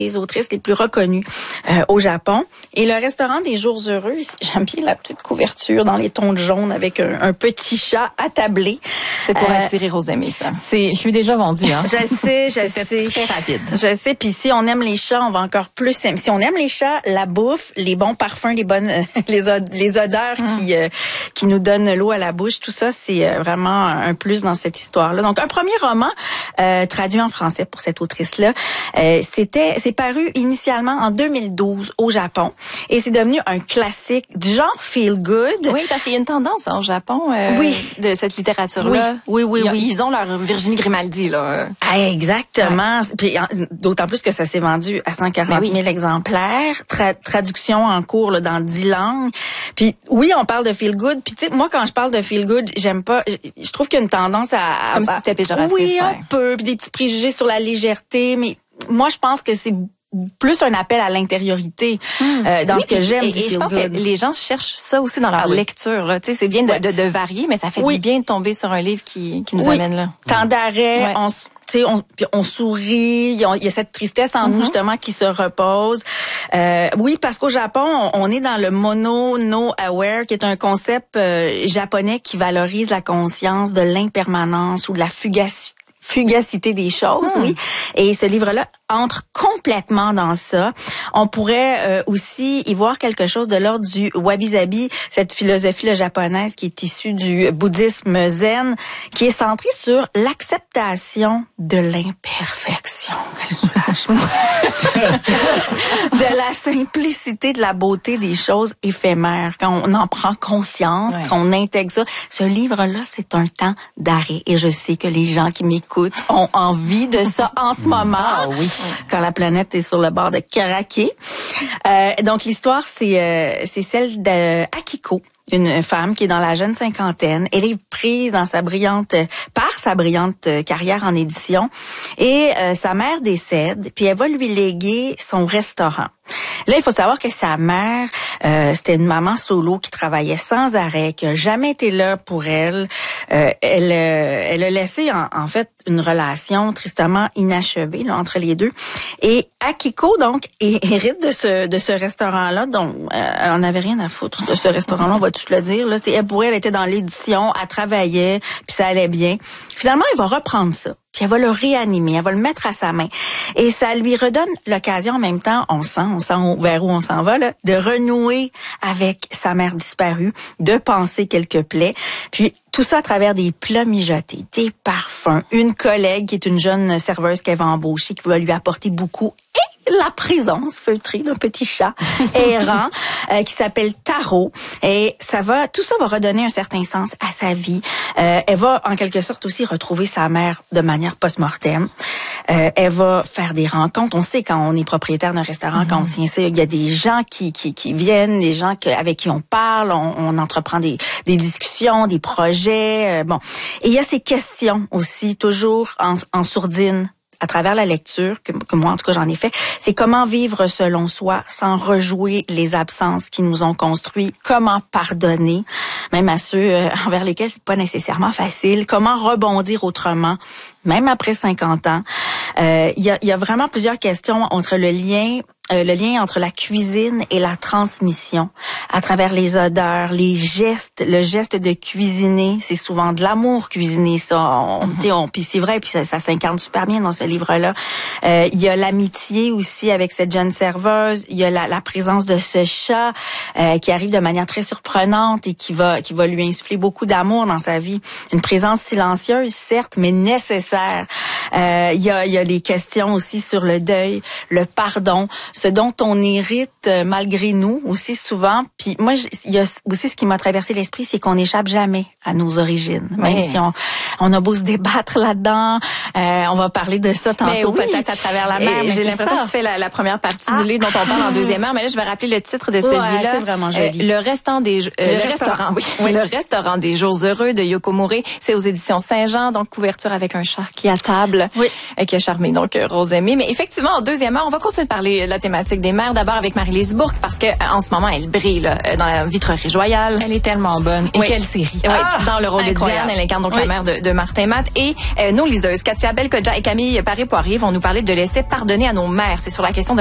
les autrices les plus reconnues au Japon. Et le restaurant des Jours Heureux, j'aime bien la petite couverture dans les tons de jaune avec un petit chat attablé. C'est pour attirer Rosemée, ça. Je suis déjà vendue, hein. Je sais. C'est très rapide. Je sais, puis si on aime les chats, on va encore plus aimer. Si on aime les chats, la bouffe, les bons parfums, les bonnes, les odeurs qui nous donnent l'eau à la bouche, tout ça, c'est vraiment un plus dans cette histoire-là. Donc, un premier roman traduit en français pour cette autrice-là. C'est paru initialement en 2012 au Japon et c'est devenu un classique du genre feel good. Oui, parce qu'il y a une tendance au Japon de cette littérature-là. Oui. Ils ont leur Virginie Grimaldi, là. Ah, exactement. Ouais. Puis d'autant plus que ça s'est vendu à 140 000 exemplaires. Traduction en cours là, dans 10 langues. Puis oui, on parle de feel good. Puis tu sais, moi quand je parle de feel good, j'aime pas. Je trouve qu'il y a une tendance à comme si c'était péjoratif. Oui, un peu. Puis des petits préjugés sur la légèreté. Mais moi, je pense que c'est plus un appel à l'intériorité dans ce que j'aime du feel good. Et je pense que les gens cherchent ça aussi dans leur lecture. Là. Tu sais, c'est bien de varier, mais ça fait du bien de tomber sur un livre qui nous amène là. Temps d'arrêt, on sourit, il y a cette tristesse en nous justement qui se repose. Oui, parce qu'au Japon, on est dans le mono no aware, qui est un concept japonais qui valorise la conscience de l'impermanence ou de la fugacité des choses, oui. Et ce livre-là entre complètement dans ça. On pourrait aussi y voir quelque chose de l'ordre du wabi-sabi, cette philosophie japonaise qui est issue du bouddhisme zen, qui est centrée sur l'acceptation de l'imperfection. De la simplicité, de la beauté des choses éphémères. Quand on en prend conscience, quand on intègre ça, ce livre-là, c'est un temps d'arrêt. Et je sais que les gens qui m'écoutent ont envie de ça en ce moment, quand la planète est sur le bord de craquer. Donc l'histoire, c'est celle d'Akiko, une femme qui est dans la jeune cinquantaine. Elle est prise dans par sa brillante carrière en édition et sa mère décède, puis elle va lui léguer son restaurant. Là, il faut savoir que sa mère, c'était une maman solo qui travaillait sans arrêt, qui a jamais été là pour elle. Elle a laissé en fait une relation tristement inachevée là, entre les deux. Et Akiko donc hérite de ce restaurant-là, donc elle en avait rien à foutre de ce restaurant-là, on va tout le dire. Là, elle était dans l'édition, elle travaillait, puis ça allait bien. Finalement, elle va reprendre ça. Puis elle va le réanimer, elle va le mettre à sa main. Et ça lui redonne l'occasion en même temps, on sent vers où on s'en va, là, de renouer avec sa mère disparue, de panser quelques plaies. Puis tout ça à travers des plats mijotés, des parfums, une collègue qui est une jeune serveuse qu'elle va embaucher, qui va lui apporter beaucoup, et la présence feutrée d'un petit chat errant qui s'appelle Taro. Et tout ça va redonner un certain sens à sa vie. Elle va en quelque sorte aussi retrouver sa mère de manière post-mortem. Elle va faire des rencontres. On sait quand on est propriétaire d'un restaurant, quand on tient ça, il y a des gens qui viennent, des gens avec qui on parle, on entreprend des discussions, des projets. Et il y a ces questions aussi, toujours en sourdine, à travers la lecture, que moi en tout cas j'en ai fait, c'est comment vivre selon soi sans rejouer les absences qui nous ont construits, comment pardonner, même à ceux envers lesquels c'est pas nécessairement facile, comment rebondir autrement, même après 50 ans. Il y a vraiment plusieurs questions entre le lien entre la cuisine et la transmission, à travers les odeurs, les gestes, le geste de cuisiner, c'est souvent de l'amour cuisiner ça. Puis c'est vrai, puis ça s'incarne super bien dans ce livre-là. Il y a l'amitié aussi avec cette jeune serveuse. Il y a la présence de ce chat qui arrive de manière très surprenante et qui va lui insuffler beaucoup d'amour dans sa vie. Une présence silencieuse, certes, mais nécessaire. Il y a les questions aussi sur le deuil, le pardon, ce dont on hérite malgré nous aussi souvent. Puis moi, il y a aussi ce qui m'a traversé l'esprit, c'est qu'on n'échappe jamais à nos origines. Même si on a beau se débattre là-dedans, on va parler de ça tantôt peut-être à travers la mer. J'ai l'impression que tu fais la première partie du livre dont on parle en deuxième heure, mais là je vais rappeler le titre de celui-là. C'est vraiment joli. Le restaurant des jours heureux de Yoko Mure. C'est aux éditions Saint-Jean, donc couverture avec un chat qui est à table, qui a charmé donc Rosemée. Mais effectivement, en deuxième heure, on va continuer de parler de la thématique thématique des mères. D'abord avec Marie-Lise Bourque, parce que en ce moment, elle brille là, dans la Vitrerie Royale. Elle est tellement bonne. Et quelle série. Oui, dans le rôle de Diane, elle incarne donc la mère de Martin Matt. Et nos liseuses, Katia Belkodja et Camille Paré-Poirier vont nous parler de laisser pardonner à nos mères. C'est sur la question de